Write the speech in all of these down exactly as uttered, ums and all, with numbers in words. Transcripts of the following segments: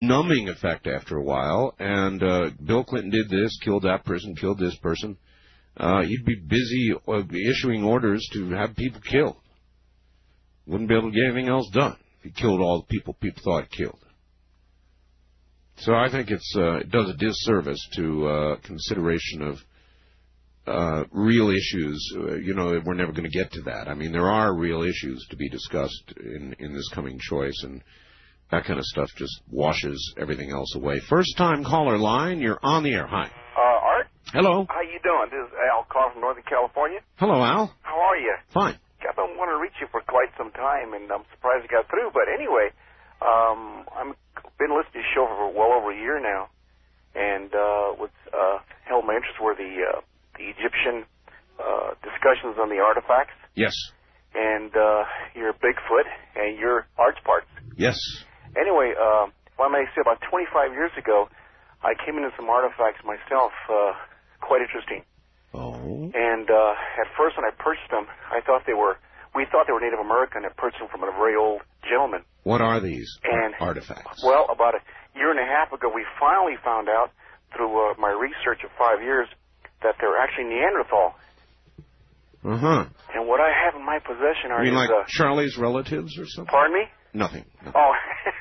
numbing effect after a while, and uh, Bill Clinton did this, killed that person, killed this person. Uh, he'd be busy uh, issuing orders to have people killed. Wouldn't be able to get anything else done if he killed all the people people thought he killed. So I think it's uh, it does a disservice to uh, consideration of uh, real issues. Uh, you know, we're never going to get to that. I mean, there are real issues to be discussed in, in this coming choice, and that kind of stuff just washes everything else away. First-time caller line, you're on the air. Hi. Uh, Art? Hello. How you doing? This is Al calling from Northern California. Hello, Al. How are you? Fine. I've been wanting to reach you for quite some time, and I'm surprised you got through. But anyway, um, I've been listening to your show for well over a year now, and uh, what uh, held my interest were the uh, the Egyptian uh, discussions on the artifacts. Yes. And uh, your Bigfoot and your arts parts. Yes. Anyway, uh, if I may say, about twenty-five years ago, I came into some artifacts myself, uh, quite interesting. Oh. And uh, at first, when I purchased them, I thought they were, we thought they were Native American. I purchased them from a very old gentleman. What are these and, artifacts? Well, about a year and a half ago, we finally found out through uh, my research of five years that they're actually Neanderthal. Uh-huh. And what I have in my possession are... You mean is, like uh, Charlie's relatives or something? Pardon me? Nothing. Nothing. Oh.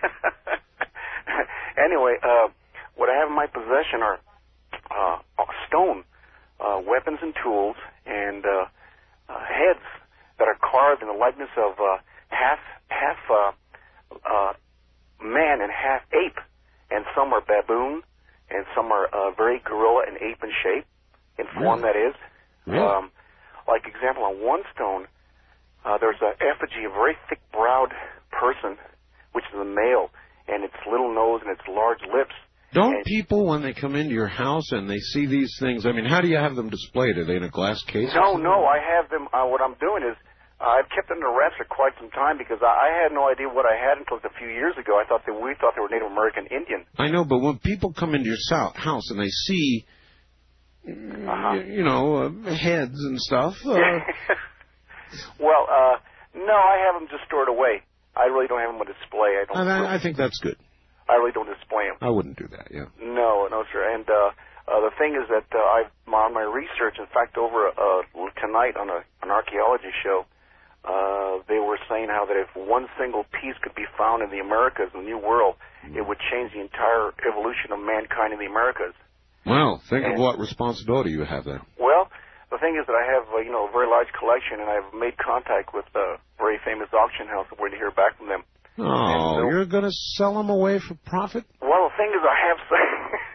Anyway, uh, what I have in my possession are uh, stone uh, weapons and tools and uh, uh, heads that are carved in the likeness of uh, half half uh, uh, man and half ape, and some are baboon, and some are uh, very gorilla and ape in shape, in form Really? that is. Really? Um, like example, on one stone, uh, there's an effigy, a very thick-browed person, which is a male, and its little nose and its large lips. Don't and people, when they come into your house and they see these things, I mean, how do you have them displayed? Are they in a glass case? No, no, I have them. Uh, what I'm doing is uh, I've kept them under wraps for quite some time because I, I had no idea what I had until a few years ago. I thought that we thought they were Native American Indian. I know, but when people come into your sou- house and they see, Uh-huh. you know, uh, heads and stuff. Uh, well, uh, no, I have them just stored away. I really don't have them on display. I don't. I, I think that's good. I really don't display them. I wouldn't do that. Yeah. No, no, sir. And uh, uh, the thing is that uh, I've on my research. In fact, over uh, tonight on a, an archaeology show, uh, they were saying how that if one single piece could be found in the Americas, in the New World, mm. it would change the entire evolution of mankind in the Americas. Well, think and, of what responsibility you have there. Well, the thing is that I have, uh, you know, a very large collection, and I've made contact with a very famous auction house. I'm waiting to hear back from them. Oh, so, you're going to sell them away for profit? Well, the thing is, I have so,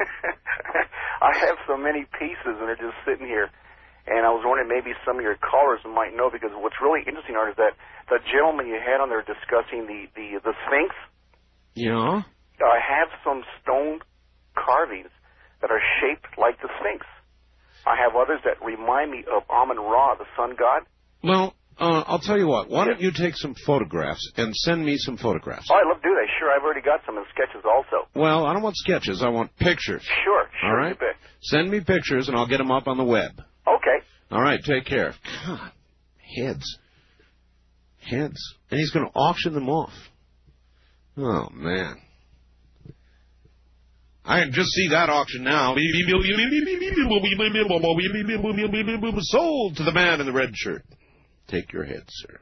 I have so many pieces, and they're just sitting here. And I was wondering maybe some of your callers might know, because what's really interesting, Art, is that the gentleman you had on there discussing the, the, the Sphinx. Yeah? I have some stone carvings that are shaped like the Sphinx. I have others that remind me of Amun-Ra, the sun god. Well, uh, I'll tell you what. Why don't you take some photographs and send me some photographs? Oh, I'd love to do that. Sure, I've already got some in sketches also. Well, I don't want sketches. I want pictures. Sure, sure. All right? You bet. Send me pictures, and I'll get them up on the web. Okay. All right, take care. God, heads. Heads. And he's going to auction them off. Oh, man. I can just see that auction now. Sold to the man in the red shirt. Take your head, sir.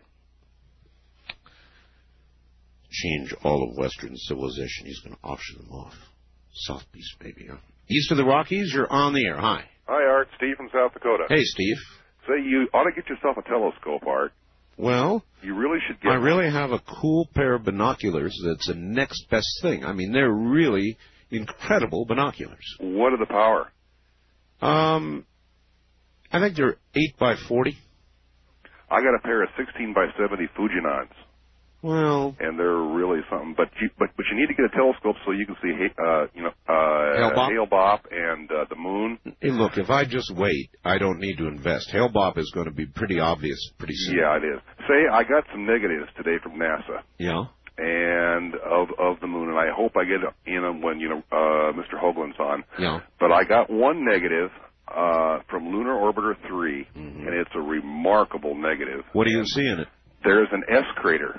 Change all of Western civilization. He's going to auction them off. South Beach, baby, huh? East of the Rockies, you're on the air. Hi. Hi, Art. Steve from South Dakota. Hey, Steve. Say, you ought to get yourself a telescope, Art. Well, you really should get I really have a cool pair of binoculars that's the next best thing. I mean, they're really incredible binoculars. What are the power? Um, I think they're eight by forty. I got a pair of sixteen by seventy Fujinons. Well, and they're really something. But you, but but you need to get a telescope so you can see, uh, you know, uh, Hale-Bopp? Hale-Bopp and uh, the moon. Hey, look, if I just wait, I don't need to invest. Hale-Bopp is going to be pretty obvious pretty soon. Yeah, it is. Say, I got some negatives today from NASA. Yeah. And of of the moon, and I hope I get in them when you know uh, Mister Hoagland's on. Yeah. But I got one negative uh, from Lunar Orbiter three, mm-hmm. and it's a remarkable negative. What do you see in it? There's an S crater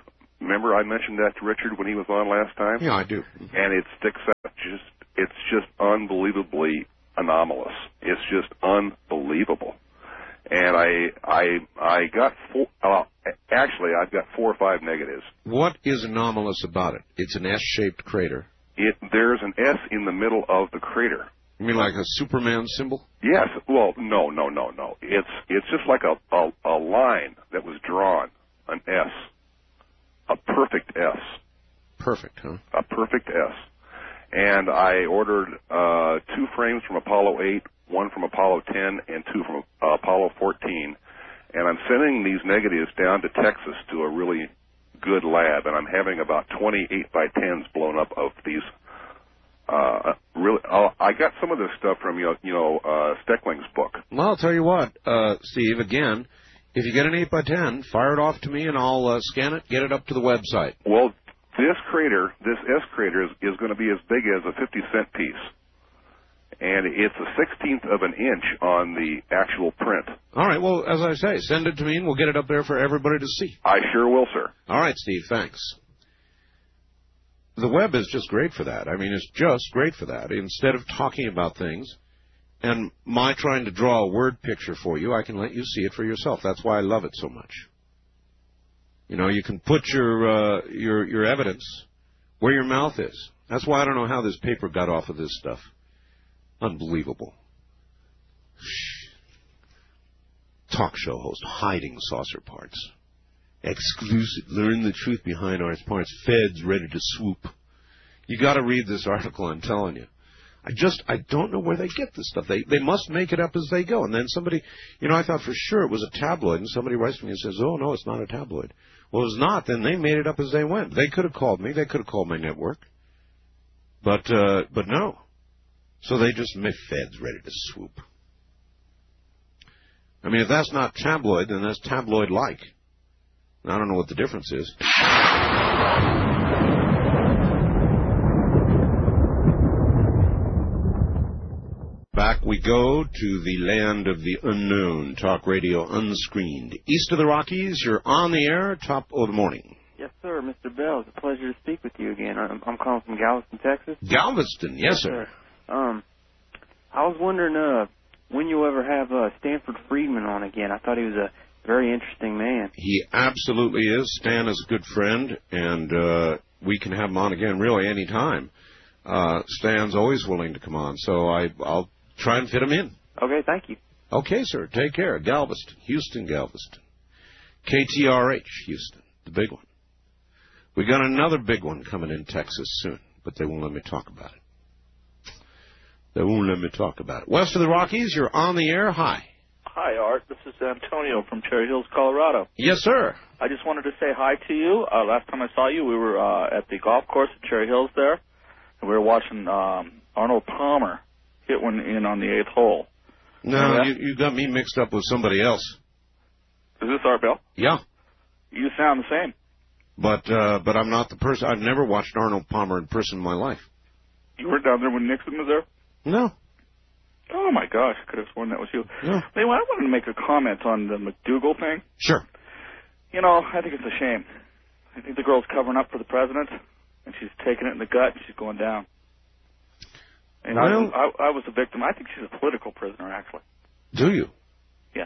remember I mentioned that to Richard when he was on last time? Yeah, I do. And it sticks out. Just, it's just unbelievably anomalous. It's just unbelievable. And I, I, I got four, uh, actually, I've got four or five negatives. What is anomalous about it? It's an S-shaped crater. It, there's an S in the middle of the crater. You mean like a Superman symbol? Yes. Well, no, no, no, no. It's, it's just like a, a, a line that was drawn, an S. A perfect S. Perfect, huh? A perfect S. And I ordered uh, two frames from Apollo eight, one from Apollo ten, and two from uh, Apollo fourteen. And I'm sending these negatives down to Texas to a really good lab, and I'm having about twenty eight by tens blown up of these. Uh, really, uh, I got some of this stuff from you know, you know uh, Steckling's book. Well, I'll tell you what, uh, Steve. Again, if you get an eight by ten, fire it off to me, and I'll uh, scan it, get it up to the website. Well, this crater, this S crater, is, is going to be as big as a fifty cent piece. And it's a sixteenth of an inch on the actual print. All right, well, as I say, send it to me, and we'll get it up there for everybody to see. I sure will, sir. All right, Steve, thanks. The web is just great for that. I mean, it's just great for that. Instead of talking about things and my trying to draw a word picture for you, I can let you see it for yourself. That's why I love it so much. You know, you can put your uh, your your evidence where your mouth is. That's why I don't know how this paper got off of this stuff. Unbelievable. Talk show host hiding saucer parts. Exclusive. Learn the truth behind our parts. Feds ready to swoop. You got to read this article, I'm telling you. I just, I don't know where they get this stuff. They they must make it up as they go. And then somebody, you know, I thought for sure it was a tabloid, and somebody writes to me and says, oh, no, it's not a tabloid. Well, it's not. Then they made it up as they went. They could have called me. They could have called my network. But, uh, but no. So they just made feds ready to swoop. I mean, if that's not tabloid, then that's tabloid-like. I don't know what the difference is. Back we go to the land of the unknown. Talk radio unscreened. East of the Rockies, you're on the air, top of the morning. Yes, sir, Mister Bell. It's a pleasure to speak with you again. I'm, I'm calling from Galveston, Texas. Galveston, yes, yes sir. sir. Um, I was wondering uh, when you'll ever have uh, Stanford Friedman on again. I thought he was a very interesting man. He absolutely is. Stan is a good friend, and uh, we can have him on again really any time. Uh, Stan's always willing to come on, so I, I'll try and fit him in. Okay, thank you. Okay, sir. Take care. Galveston. Houston, Galveston. K T R H, Houston, the big one. We got another big one coming in Texas soon, but they won't let me talk about it. They won't let me talk about it. West of the Rockies, you're on the air. Hi. Hi, Art. This is Antonio from Cherry Hills, Colorado. Yes, sir. I just wanted to say hi to you. Uh, last time I saw you, we were uh, at the golf course at Cherry Hills there, and we were watching um, Arnold Palmer hit one in on the eighth hole. No, yeah? you, you got me mixed up with somebody else. Is this Art Bell? Yeah. You sound the same. But uh, but I'm not the person. I've never watched Arnold Palmer in person in my life. You were down there when Nixon was there? No. Oh, my gosh. I could have sworn that was you. Yeah. Anyway, I wanted to make a comment on the McDougal thing. Sure. You know, I think it's a shame. I think the girl's covering up for the president, and she's taking it in the gut, and she's going down. And well, I, I, I was a victim. I think she's a political prisoner, actually. Do you? Yes.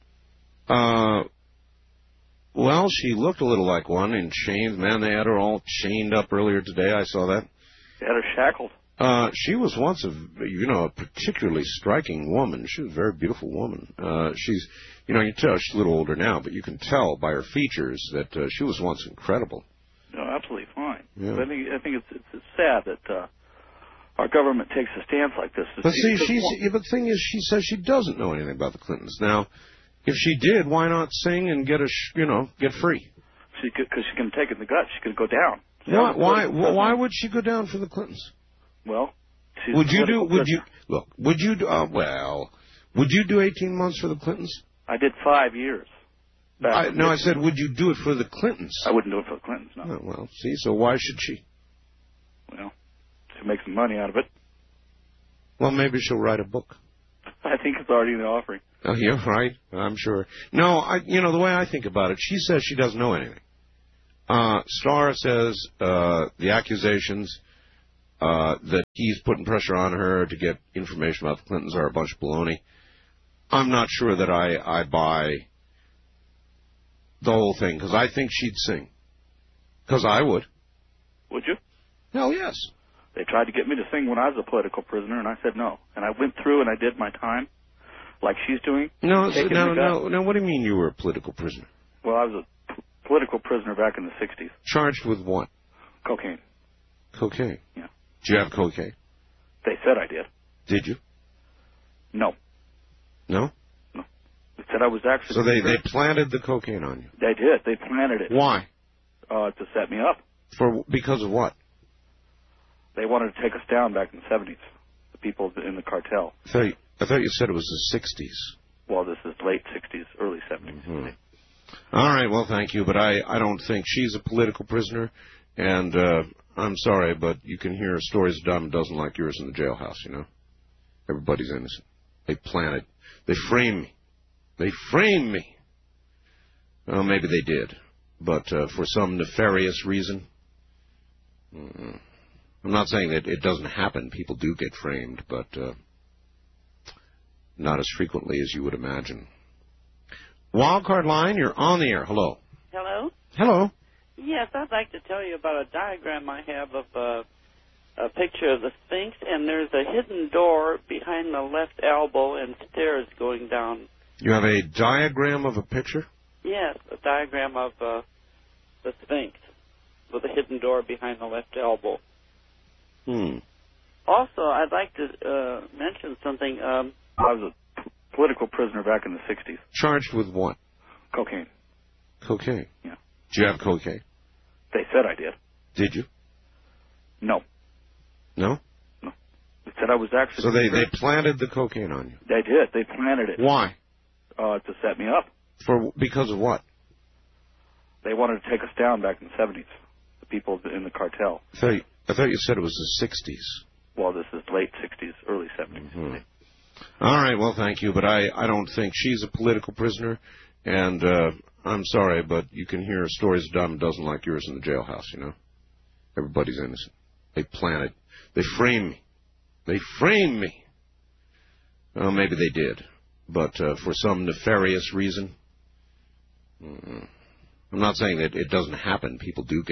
Uh, well, she looked a little like one in chains. Man, they had her all chained up earlier today. I saw that. They had her shackled. Uh, she was once a, you know, a particularly striking woman. She was a very beautiful woman. Uh, she's, you know, you can tell she's a little older now, but you can tell by her features that uh, she was once incredible. No, absolutely fine. Yeah. But I think I think it's it's, it's sad that uh, our government takes a stance like this. But see, she's, yeah, but the thing is, she says she doesn't know anything about the Clintons. Now, if she did, why not sing and get a, sh- you know, get free? She could, because she can take it in the gut. She could go down. Why? Why? Why would she go down for the Clintons? Well, she's would you do? political Would you look? Would you? do- Uh, well, would you do eighteen months for the Clintons? I did five years. I, no, I said, would you do it for the Clintons? I wouldn't do it for the Clintons. No. Oh, well, see, so why should she? Well, to make some money out of it. Well, maybe she'll write a book. I think it's already in the offering. Oh, you're right. I'm sure. No, I. You know, the way I think about it, she says she doesn't know anything. Uh, Starr says uh, the accusations uh, that he's putting pressure on her to get information about the Clintons are a bunch of baloney. I'm not sure that I, I buy the whole thing, because I think she'd sing. Because I would. Would you? Hell yes. They tried to get me to sing when I was a political prisoner, and I said no. And I went through and I did my time, like she's doing. No, taking no, the no, gun. no. What do you mean you were a political prisoner? Well, I was a p- political prisoner back in the sixties. Charged with what? Cocaine. Cocaine. Yeah. Did you have cocaine? They said I did. Did you? No. No? No. They said I was actually... So they, they planted the cocaine on you? They did. They planted it. Why? Uh, to set me up. For Because of what? They wanted to take us down back in the seventies, the people in the cartel. I thought you, I thought you said it was the sixties. Well, this is late sixties, early seventies. Mm-hmm. All right, well, thank you, but I, I don't think she's a political prisoner, and uh, I'm sorry, but you can hear stories a dime a dozen like yours in the jailhouse, you know? Everybody's innocent. They planted. They framed me. They framed me. Well, maybe they did, but uh, for some nefarious reason. Mm-mm. I'm not saying that it doesn't happen. People do get framed, but uh, not as frequently as you would imagine. Wildcard line, you're on the air. Hello. Hello? Hello. Yes, I'd like to tell you about a diagram I have of uh, a picture of the Sphinx, and there's a hidden door behind the left elbow and stairs going down. You have a diagram of a picture? Yes, a diagram of uh, the Sphinx with a hidden door behind the left elbow. Hmm. Also, I'd like to uh, mention something. Um, I was a p- political prisoner back in the sixties. Charged with what? Cocaine. Cocaine. Yeah. Did you have cocaine? They said I did. Did you? No. No? No. They said I was actually... So they, they planted the cocaine on you? They did. They planted it. Why? Uh, to set me up. For Because of what? They wanted to take us down back in the seventies, the people in the cartel. I thought you, I thought you said it was the sixties. Well, this is late sixties, early seventies. Mm-hmm. All right, well, thank you, but I, I don't think she's a political prisoner, and uh, I'm sorry, but you can hear stories a dime a dozen like yours in the jailhouse, you know? Everybody's innocent. They planted. They framed me. They framed me. Well, maybe they did, but uh, for some nefarious reason. Mm-mm. I'm not saying that it doesn't happen. People do get